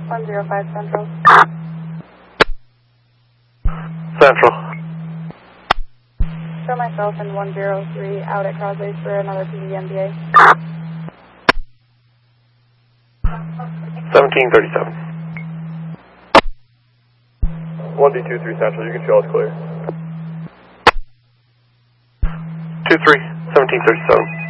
105 Central. Central. Show myself in 103 out at Crosleys for another PDMBA. 1737. 1D23 Central, you can show us clear. 23, 1737.